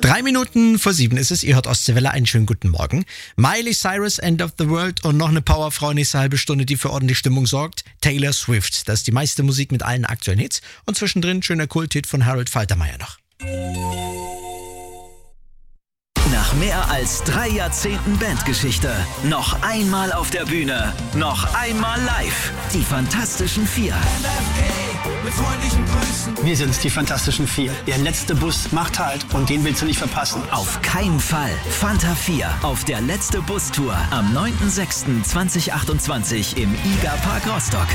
7:03 ist es, ihr hört Ostseewelle, einen schönen guten Morgen. Miley Cyrus, End of the World und noch eine Powerfrau nächste halbe Stunde, die für ordentlich Stimmung sorgt. Taylor Swift, das ist die meiste Musik mit allen aktuellen Hits und zwischendrin schöner Kulthit von Harold Faltermeier noch. Nach mehr als 3 Jahrzehnten Bandgeschichte, noch einmal auf der Bühne, noch einmal live. Die Fantastischen Vier. Wir sind die Fantastischen Vier. Der letzte Bus macht Halt und den willst du nicht verpassen. Auf keinen Fall. Fanta 4 auf der letzte Bustour am 9.06.2028 im IGA Park Rostock.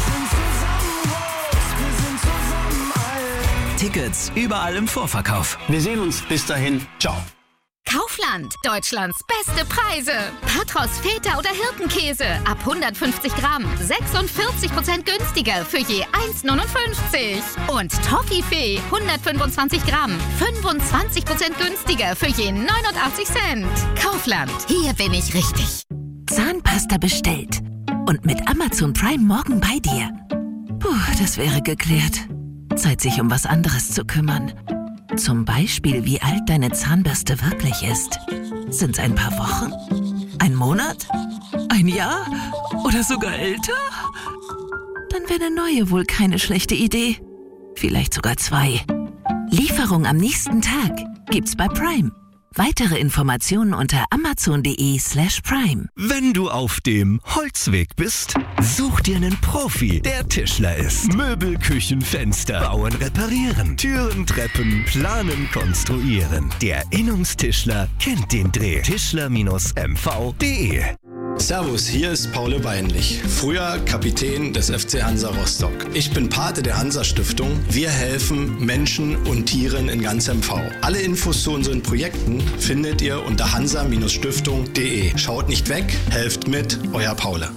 Tickets überall im Vorverkauf. Wir sehen uns. Bis dahin. Ciao. Kaufland, Deutschlands beste Preise. Patros, Feta oder Hirtenkäse ab 150 Gramm. 46% günstiger für je 1,59. Und Toffifee, 125 Gramm. 25% günstiger für je 89 Cent. Kaufland, hier bin ich richtig. Zahnpasta bestellt. Und mit Amazon Prime morgen bei dir. Puh, das wäre geklärt. Zeit, sich um was anderes zu kümmern. Zum Beispiel, wie alt deine Zahnbürste wirklich ist. Sind's ein paar Wochen? Ein Monat? Ein Jahr? Oder sogar älter? Dann wäre eine neue wohl keine schlechte Idee. Vielleicht sogar 2. Lieferung am nächsten Tag gibt's bei Prime. Weitere Informationen unter amazon.de/prime. Wenn du auf dem Holzweg bist, such dir einen Profi, der Tischler ist. Möbel, Küchen, Fenster, bauen, reparieren, Türen, Treppen, planen, konstruieren. Der Innungstischler kennt den Dreh. Tischler-mv.de. Servus, hier ist Paul Weinlich, früher Kapitän des FC Hansa Rostock. Ich bin Pate der Hansa-Stiftung. Wir helfen Menschen und Tieren in ganz MV. Alle Infos zu unseren Projekten findet ihr unter hansa-stiftung.de. Schaut nicht weg, helft mit, euer Paul.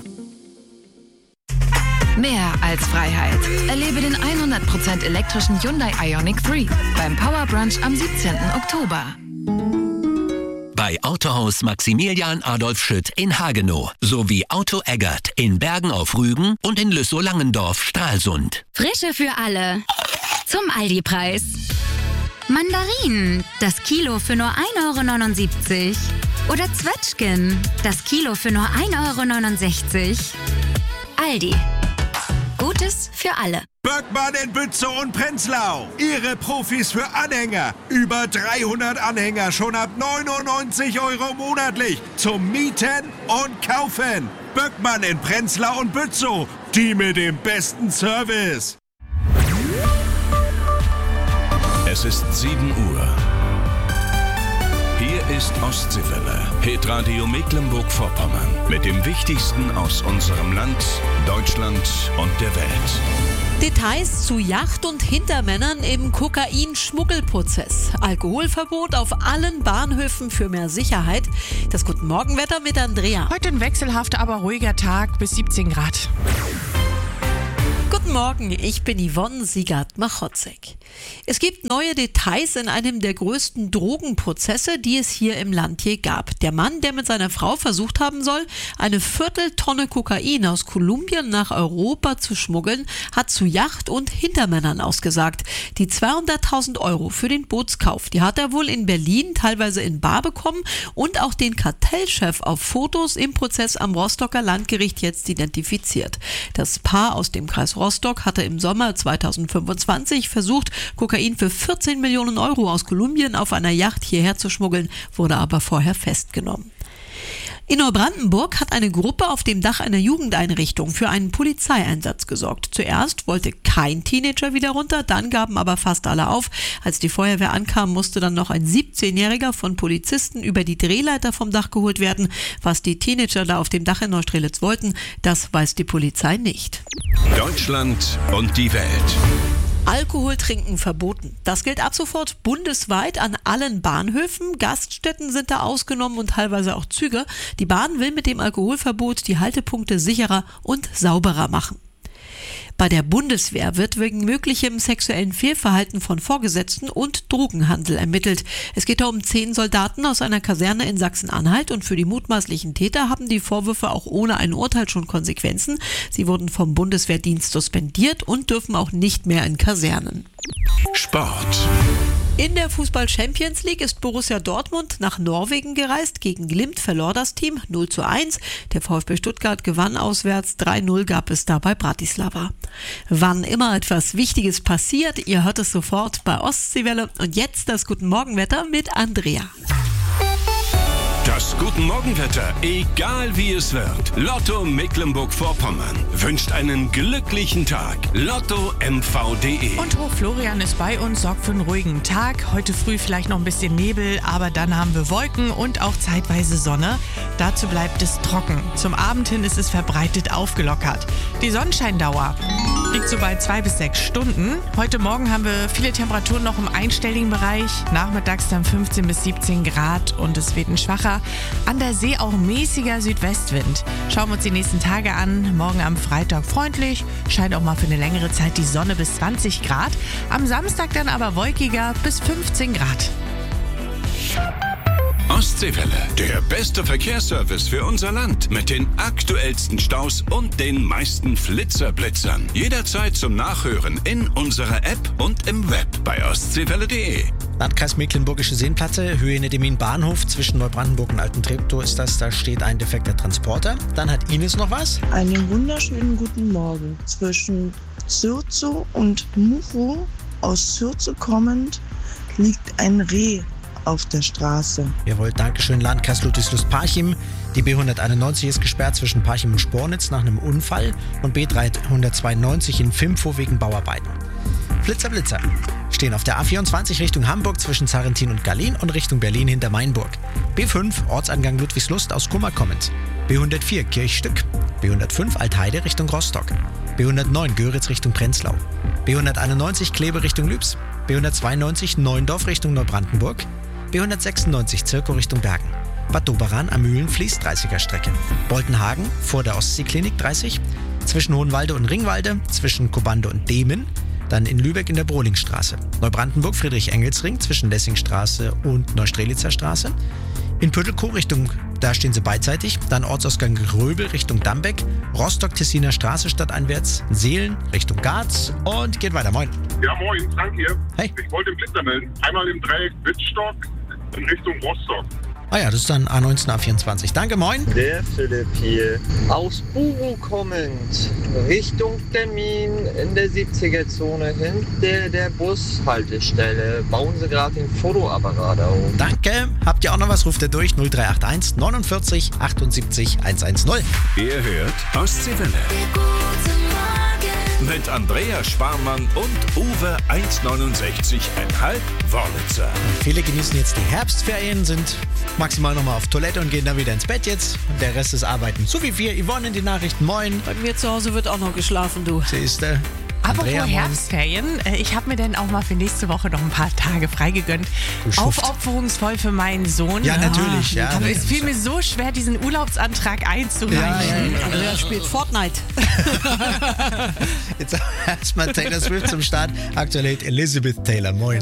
Mehr als Freiheit. Erlebe den 100% elektrischen Hyundai Ioniq 3 beim Power Brunch am 17. Oktober. Bei Autohaus Maximilian Adolf Schütt in Hagenow sowie Auto Eggert in Bergen auf Rügen und in Lüssow-Langendorf Stralsund. Frische für alle. Zum Aldi-Preis. Mandarinen, das Kilo für nur 1,79 €. Oder Zwetschgen, das Kilo für nur 1,69 €. Aldi. Gutes für alle. Böckmann in Bützow und Prenzlau. Ihre Profis für Anhänger. Über 300 Anhänger schon ab 99 € monatlich. Zum Mieten und Kaufen. Böckmann in Prenzlau und Bützow. Die mit dem besten Service. Es ist 7 Uhr. Hier ist Ostseewelle, Hitradio Mecklenburg-Vorpommern. Mit dem Wichtigsten aus unserem Land, Deutschland und der Welt. Details zu Yacht- und Hintermännern im Kokain-Schmuggelprozess. Alkoholverbot auf allen Bahnhöfen für mehr Sicherheit. Das Guten-Morgen-Wetter mit Andrea. Heute ein wechselhafter, aber ruhiger Tag bis 17 Grad. Guten Morgen, ich bin Yvonne Siegert-Machotzek. Es gibt neue Details in einem der größten Drogenprozesse, die es hier im Land je gab. Der Mann, der mit seiner Frau versucht haben soll, eine Vierteltonne Kokain aus Kolumbien nach Europa zu schmuggeln, hat zu Yacht- und Hintermännern ausgesagt. Die 200.000 € für den Bootskauf, die hat er wohl in Berlin teilweise in bar bekommen und auch den Kartellchef auf Fotos im Prozess am Rostocker Landgericht jetzt identifiziert. Das Paar aus dem Kreis Rostock hatte im Sommer 2025 versucht, Kokain für 14 Millionen € aus Kolumbien auf einer Yacht hierher zu schmuggeln, wurde aber vorher festgenommen. In Neubrandenburg hat eine Gruppe auf dem Dach einer Jugendeinrichtung für einen Polizeieinsatz gesorgt. Zuerst wollte kein Teenager wieder runter, dann gaben aber fast alle auf. Als die Feuerwehr ankam, musste dann noch ein 17-Jähriger von Polizisten über die Drehleiter vom Dach geholt werden. Was die Teenager da auf dem Dach in Neustrelitz wollten, das weiß die Polizei nicht. Deutschland und die Welt. Alkohol trinken verboten. Das gilt ab sofort bundesweit an allen Bahnhöfen. Gaststätten sind da ausgenommen und teilweise auch Züge. Die Bahn will mit dem Alkoholverbot die Haltepunkte sicherer und sauberer machen. Bei der Bundeswehr wird wegen möglichem sexuellen Fehlverhalten von Vorgesetzten und Drogenhandel ermittelt. Es geht da um 10 Soldaten aus einer Kaserne in Sachsen-Anhalt und für die mutmaßlichen Täter haben die Vorwürfe auch ohne ein Urteil schon Konsequenzen. Sie wurden vom Bundeswehrdienst suspendiert und dürfen auch nicht mehr in Kasernen. Sport. In der Fußball-Champions League ist Borussia Dortmund nach Norwegen gereist. Gegen Glimt verlor das Team 0:1. Der VfB Stuttgart gewann auswärts. 3:0 gab es da bei Bratislava. Wann immer etwas Wichtiges passiert, ihr hört es sofort bei Ostseewelle. Und jetzt das Guten Morgenwetter mit Andrea. Das Guten Morgenwetter, egal wie es wird. Lotto Mecklenburg-Vorpommern wünscht einen glücklichen Tag. LottoMV.de. Und Hoch Florian ist bei uns, sorgt für einen ruhigen Tag. Heute früh vielleicht noch ein bisschen Nebel, aber dann haben wir Wolken und auch zeitweise Sonne. Dazu bleibt es trocken. Zum Abend hin ist es verbreitet aufgelockert. Die Sonnenscheindauer liegt so bei 2 bis 6 Stunden. Heute Morgen haben wir viele Temperaturen noch im einstelligen Bereich. Nachmittags dann 15 bis 17 Grad und es weht ein schwacher, an der See auch mäßiger Südwestwind. Schauen wir uns die nächsten Tage an. Morgen am Freitag freundlich, scheint auch mal für eine längere Zeit die Sonne bis 20 Grad. Am Samstag dann aber wolkiger bis 15 Grad. Ostseewelle, der beste Verkehrsservice für unser Land mit den aktuellsten Staus und den meisten Flitzerblitzern. Jederzeit zum Nachhören in unserer App und im Web bei ostseewelle.de. Landkreis Mecklenburgische Seenplatte, Höhe Nedemin Bahnhof, zwischen Neubrandenburg und Alten Treptow ist das, da steht ein defekter Transporter. Dann hat Ines noch was. Einen wunderschönen guten Morgen. Zwischen Sürzow und Muchow, aus Sürzow kommend, liegt ein Reh auf der Straße. Jawohl, Dankeschön, Landkreis Ludwigslust-Parchim. Die B191 ist gesperrt zwischen Parchim und Spornitz nach einem Unfall und B392 in Vimpfow wegen Bauarbeiten. Blitzer stehen auf der A24 Richtung Hamburg zwischen Zarrentin und Gallien und Richtung Berlin hinter Mainburg. B5 Ortsangang Ludwigslust aus Kummer kommend. B104 Kirchstück. B105 Altheide Richtung Rostock. B109 Göritz Richtung Prenzlau. B191 Kleve Richtung Lübs. B192 Neuendorf Richtung Neubrandenburg. B196 Zirkow Richtung Bergen. Bad Doberan am Mühlenfließ 30er Strecke. Boltenhagen vor der Ostseeklinik 30. Zwischen Hohenwalde und Ringwalde. Zwischen Kobande und Demen. Dann in Lübeck in der Brohlingstraße. Neubrandenburg Friedrich-Engels-Ring zwischen Lessingstraße und Neustrelitzer Straße. In Püttelkow Richtung, da stehen sie beidseitig. Dann Ortsausgang Gröbel Richtung Dambeck. Rostock-Tessiner Straße stadteinwärts. Seelen Richtung Garz und geht weiter. Moin. Ja, moin, Frank hier. Hey. Ich wollte den Blitzer melden. Einmal im Dreieck Wittstock in Richtung Rostock. Ah ja, das ist dann A19, A24. Danke, moin. Der Philipp hier. Aus Buro kommend, Richtung Termin in der 70er-Zone hinter der Bushaltestelle. Bauen Sie gerade den Fotoapparat auf. Danke. Habt ihr auch noch was? Ruft ihr durch 0381 49 78 110. Ihr hört Ostseewelle. Mit Andrea Sparmann und Uwe 1,69,5 Wörlitzer. Viele genießen jetzt die Herbstferien, sind maximal nochmal auf Toilette und gehen dann wieder ins Bett jetzt. Und der Rest ist Arbeiten. So wie wir. Yvonne in die Nachrichten. Moin. Bei mir zu Hause wird auch noch geschlafen, du. Siehste. Apropos Herbstferien, ich habe mir dann auch mal für nächste Woche noch ein paar Tage freigegönnt. Aufopferungsvoll für meinen Sohn. Ja, natürlich. Ja, aber es fiel mir so schwer, diesen Urlaubsantrag einzureichen. Ja. Andrea spielt Fortnite. Jetzt erstmal Taylor Swift zum Start. Aktuell Elizabeth Taylor. Moin.